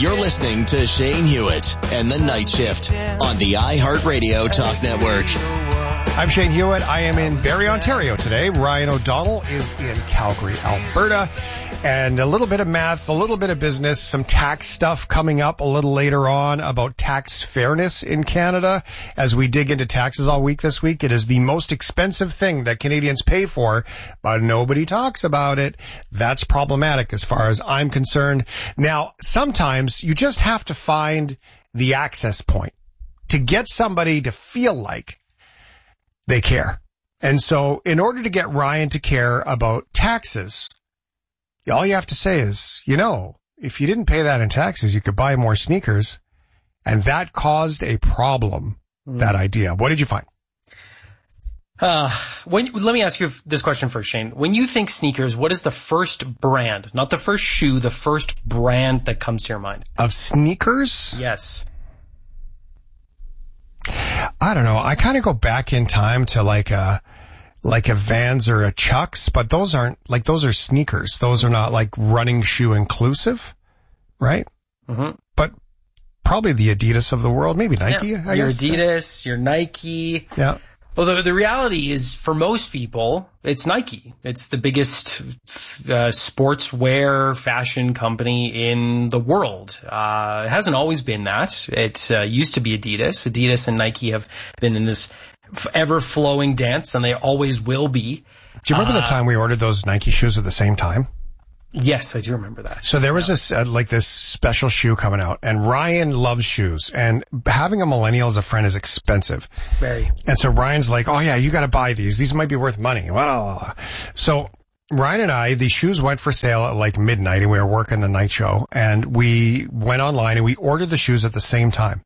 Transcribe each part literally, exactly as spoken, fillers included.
You're listening to Shane Hewitt and the Night Shift on the iHeartRadio Talk Network. I'm Shane Hewitt. I am in Barrie, Ontario today. Ryan O'Donnell is in Calgary, Alberta. And a little bit of math, a little bit of business, some tax stuff coming up a little later on about tax fairness in Canada. As we dig into taxes all week this week, it is the most expensive thing that Canadians pay for, but nobody talks about it. That's problematic as far as I'm concerned. Now, sometimes you just have to find the access point to get somebody to feel like they care. And so in order to get Ryan to care about taxes, all you have to say is, you know, if you didn't pay that in taxes, you could buy more sneakers. And that caused a problem, mm. that idea. What did you find? Uh, when, let me ask you this question first, Shane. When you think sneakers, what is the first brand, not the first shoe, the first brand that comes to your mind? Of sneakers? Yes. I don't know. I kind of go back in time to like a, like a Vans or a Chucks, but those aren't, like, those are sneakers. Those are not like running shoe inclusive, right? Mm-hmm. But probably the Adidas of the world, maybe Nike, yeah. I your guess. Adidas, your Nike. Yeah. Well, the, the reality is for most people, it's Nike. It's the biggest uh, sportswear fashion company in the world. Uh, it hasn't always been that. It uh, used to be Adidas. Adidas and Nike have been in this ever-flowing dance, and they always will be. Do you remember uh, the time we ordered those Nike shoes at the same time? Yes, I do remember that. So there was yeah. this, uh, like this special shoe coming out, and Ryan loves shoes, and having a millennial as a friend is expensive. Very. And so Ryan's like, oh yeah, you gotta buy these. These might be worth money. Well, so Ryan and I, the shoes went for sale at like midnight, and we were working the night show, and we went online and we ordered the shoes at the same time.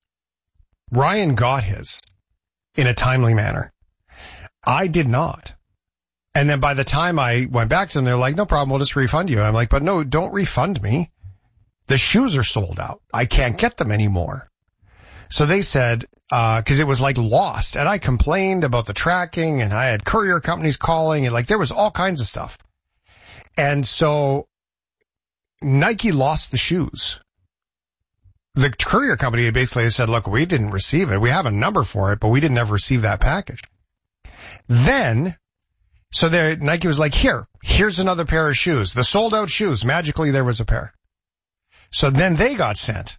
Ryan got his in a timely manner. I did not. And then by the time I went back to them, they're like, no problem, we'll just refund you. And I'm like, but no, don't refund me. The shoes are sold out. I can't get them anymore. So they said, uh, cause it was like lost. And I complained about the tracking, and I had courier companies calling, and like there was all kinds of stuff. And so Nike lost the shoes. The courier company basically said, look, we didn't receive it. We have a number for it, but we didn't ever receive that package. Then, so there, Nike was like, here, here's another pair of shoes. The sold out shoes. Magically, there was a pair. So then they got sent.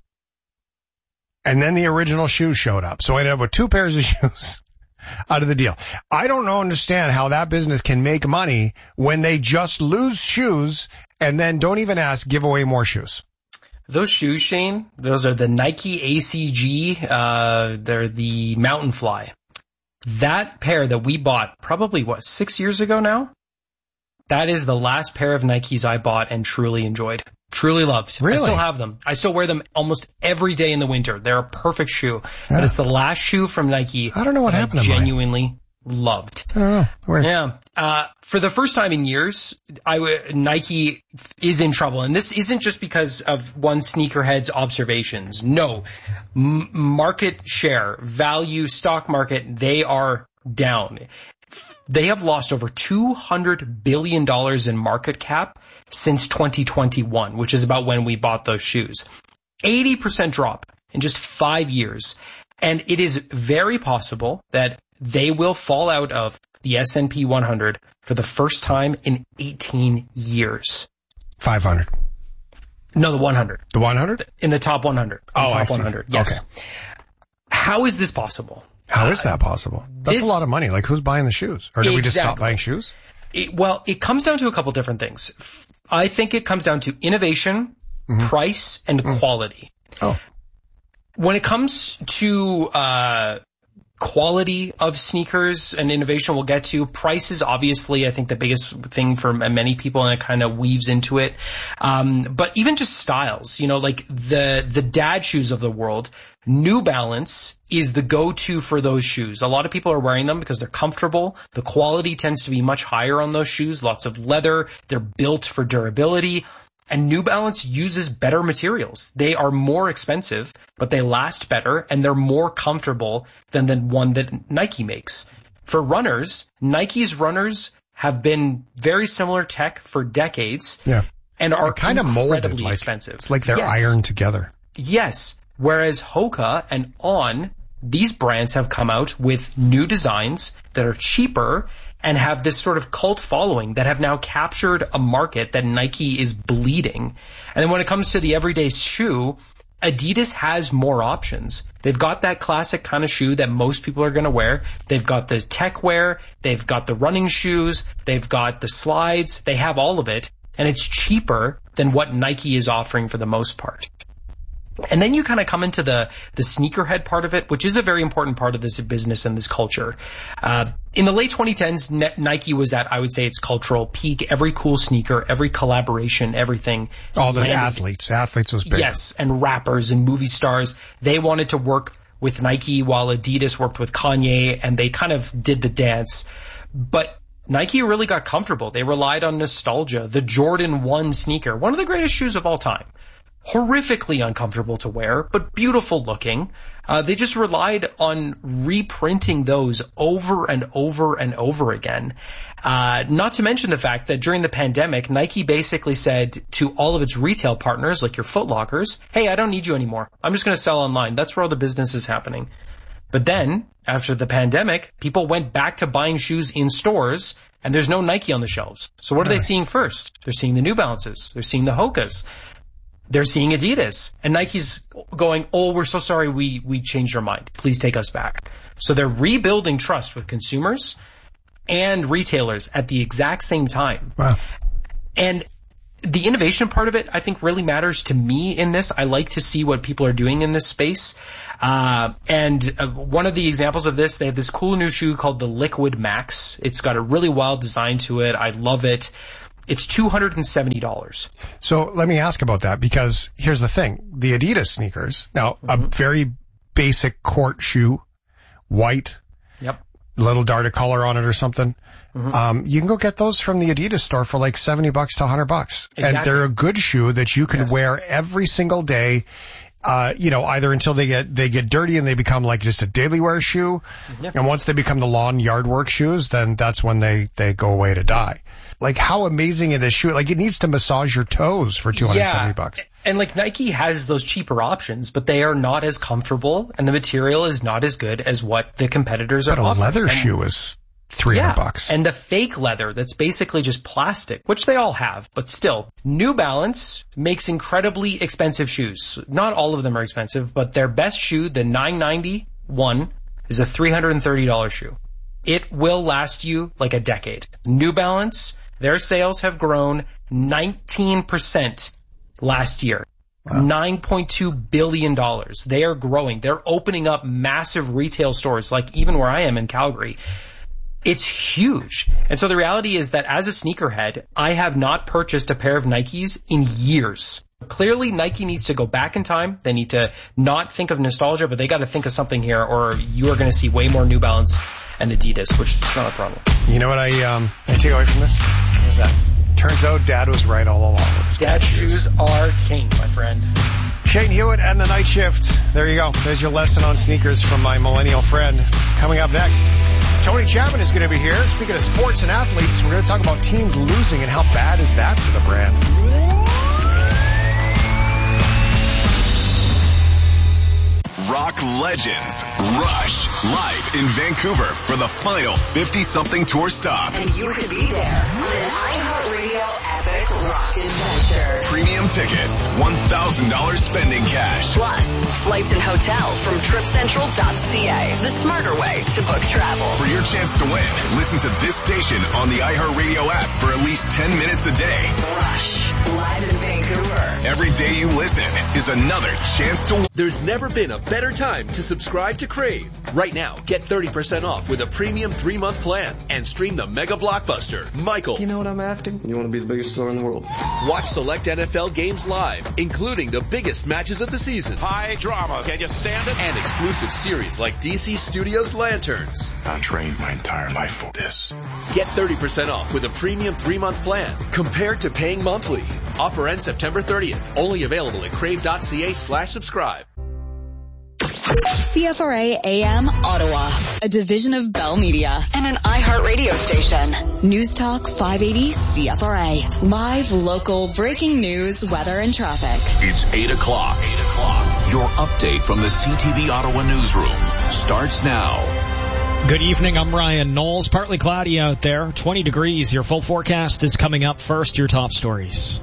And then the original shoes showed up. So I ended up with two pairs of shoes out of the deal. I don't know, understand how that business can make money when they just lose shoes and then don't even ask, give away more shoes. Those shoes, Shane, those are the Nike A C G. Uh, they're the Mountain Fly. That pair that we bought probably, what, six years ago now? That is the last pair of Nikes I bought and truly enjoyed. Truly loved. Really? I still have them. I still wear them almost every day in the winter. They're a perfect shoe. Yeah. But it's the last shoe from Nike. I don't know what happened I to mine. Genuinely loved. I don't know. Weird. Yeah. Uh, for the first time in years, I w- Nike is in trouble. And this isn't just because of one sneakerhead's observations. No. M- market share, value, stock market, they are down. They have lost over two hundred billion dollars in market cap since twenty twenty-one, which is about when we bought those shoes. eighty percent drop in just five years. And it is very possible that they will fall out of the S and P one hundred for the first time in eighteen years. five hundred. No, the one hundred. The one hundred? In the top one hundred. Oh, top I see. one hundred. Yes. Okay. How is this possible? How is that possible? That's this, a lot of money. Like, who's buying the shoes? Or did exactly. we just stop buying shoes? It, well, it comes down to a couple different things. I think it comes down to innovation, mm-hmm. price, and mm. quality. Oh. When it comes to uh quality of sneakers and innovation, we'll get to. Price is obviously, I think, the biggest thing for many people, and it kind of weaves into it. Um, but even just styles, you know, like the the dad shoes of the world, New Balance is the go-to for those shoes. A lot of people are wearing them because they're comfortable. The quality tends to be much higher on those shoes. Lots of leather. They're built for durability. And New Balance uses better materials. They are more expensive, but they last better, and they're more comfortable than the one that Nike makes. For runners, Nike's runners have been very similar tech for decades. Yeah. and are kind of molded, incredibly like, expensive. It's like they're yes. ironed together. Yes. Whereas Hoka and On, these brands have come out with new designs that are cheaper and have this sort of cult following that have now captured a market that Nike is bleeding. And then when it comes to the everyday shoe, Adidas has more options. They've got that classic kind of shoe that most people are going to wear. They've got the tech wear. They've got the running shoes. They've got the slides. They have all of it. And it's cheaper than what Nike is offering for the most part. And then you kind of come into the, the sneakerhead part of it, which is a very important part of this business and this culture. Uh, in the late twenty tens, Nike was at, I would say, its cultural peak. Every cool sneaker, every collaboration, everything. All the landed. athletes. Athletes was big. Yes, and rappers and movie stars. They wanted to work with Nike while Adidas worked with Kanye, and they kind of did the dance. But Nike really got comfortable. They relied on nostalgia. The Jordan one sneaker, one of the greatest shoes of all time. Horrifically uncomfortable to wear, but beautiful looking. Uh, they just relied on reprinting those over and over and over again. Uh, not to mention the fact that during the pandemic, Nike basically said to all of its retail partners, like your Foot Lockers, hey, I don't need you anymore. I'm just going to sell online. That's where all the business is happening. But then, after the pandemic, people went back to buying shoes in stores, and there's no Nike on the shelves. So what are Right. they seeing first? They're seeing the New Balances. They're seeing the Hokas. They're seeing Adidas. And Nike's going, oh, we're so sorry we, we changed our mind. Please take us back. So they're rebuilding trust with consumers and retailers at the exact same time. Wow. And the innovation part of it, I think, really matters to me in this. I like to see what people are doing in this space. Uh, and uh, one of the examples of this, they have this cool new shoe called the Liquid Max. It's got a really wild design to it. I love it. It's two hundred seventy dollars. So let me ask about that, because here's the thing. The Adidas sneakers, now mm-hmm. a very basic court shoe, white, yep, little dart of color on it or something. Mm-hmm. Um, you can go get those from the Adidas store for like seventy bucks to one hundred bucks. Exactly. And they're a good shoe that you can yes. wear every single day. Uh, you know, either until they get, they get dirty and they become like just a daily wear shoe. Yeah. And once they become the lawn yard work shoes, then that's when they, they go away to die. Like, how amazing is this shoe? Like, it needs to massage your toes for two hundred seventy bucks. And like Nike has those cheaper options, but they are not as comfortable and the material is not as good as what the competitors but are offering. But a leather and, shoe is three hundred yeah, bucks. And the fake leather that's basically just plastic, which they all have, but still. New Balance makes incredibly expensive shoes. Not all of them are expensive, but their best shoe, the nine ninety-one, is a three hundred thirty dollars shoe. It will last you like a decade. New Balance, their sales have grown nineteen percent last year. Wow. nine point two billion dollars. They are growing. They're opening up massive retail stores, like even where I am in Calgary. It's huge. And so the reality is that as a sneakerhead, I have not purchased a pair of Nikes in years. Clearly, Nike needs to go back in time. They need to not think of nostalgia, but they got to think of something here, or you are going to see way more New Balance and Adidas, which is not a problem. You know what I um I take away from this? What's that? Turns out Dad was right all along. With Dad shoes are king, my friend. Shane Hewitt and the Night Shift. There you go. There's your lesson on sneakers from my millennial friend. Coming up next, Tony Chapman is going to be here. Speaking of sports and athletes, we're going to talk about teams losing and how bad is that for the brand. Rock legends Rush live in Vancouver for the final fifty-something tour stop. And you could be there on an iHeartRadio epic rock adventure. Premium tickets, one thousand dollars spending cash. Plus, flights and hotel from trip central dot c a, the smarter way to book travel. For your chance to win, listen to this station on the iHeartRadio app for at least ten minutes a day. Rush, live in Vancouver. Every day you listen is another chance to win. There's never been a better time to subscribe to Crave. Right now, get thirty percent off with a premium three-month plan and stream the mega blockbuster, Michael. You know what I'm after? You want to be the biggest star in the world. Watch select N F L games live, including the biggest matches of the season. High drama. Can you stand it? And exclusive series like D C Studios Lanterns. I trained my entire life for this. Get thirty percent off with a premium three-month plan compared to paying monthly. Offer ends September thirtieth. Only available at crave dot c a slash subscribe. C F R A A M Ottawa, a division of Bell Media And an iHeartRadio station. News Talk five eighty C F R A. Live, local, breaking news, weather, and traffic. It's eight o'clock. eight o'clock. Your update from the C T V Ottawa newsroom starts now. Good evening, I'm Ryan Knowles. Partly cloudy out there, twenty degrees. Your full forecast is coming up. First, your top stories.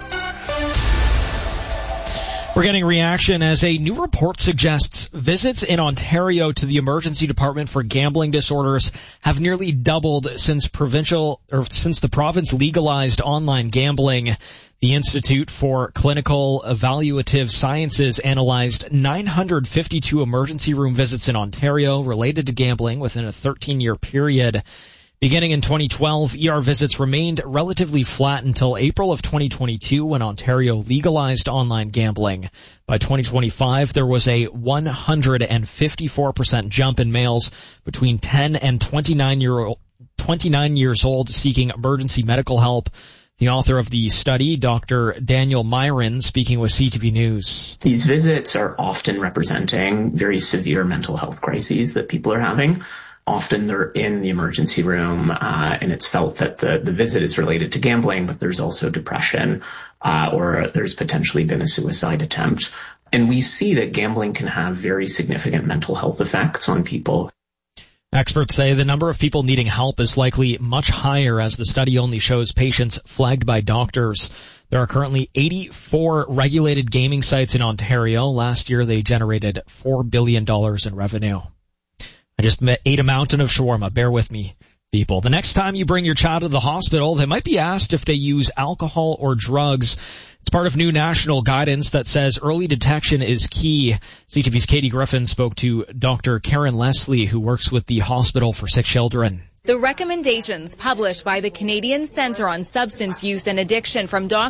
We're getting reaction as a new report suggests visits in Ontario to the emergency department for gambling disorders have nearly doubled since provincial or since the province legalized online gambling. The Institute for Clinical Evaluative Sciences analyzed nine hundred fifty-two emergency room visits in Ontario related to gambling within a thirteen-year period. Beginning in twenty twelve, E R visits remained relatively flat until April of twenty twenty-two when Ontario legalized online gambling. By twenty twenty-five, there was a one hundred fifty-four percent jump in males between ten and twenty-nine years old seeking emergency medical help. The author of the study, Doctor Daniel Myron, speaking with C T V News. These visits are often representing very severe mental health crises that people are having. Often they're in the emergency room, uh, and it's felt that the, the visit is related to gambling, but there's also depression, uh, or there's potentially been a suicide attempt. And we see that gambling can have very significant mental health effects on people. Experts say the number of people needing help is likely much higher as the study only shows patients flagged by doctors. There are currently eighty-four regulated gaming sites in Ontario. Last year they generated four billion dollars in revenue. I just ate a mountain of shawarma. Bear with me, people. The next time you bring your child to the hospital, they might be asked if they use alcohol or drugs. It's part of new national guidance that says early detection is key. C T V's Katie Griffin spoke to Doctor Karen Leslie, who works with the Hospital for Sick Children. The recommendations published by the Canadian Centre on Substance Use and Addiction from doctors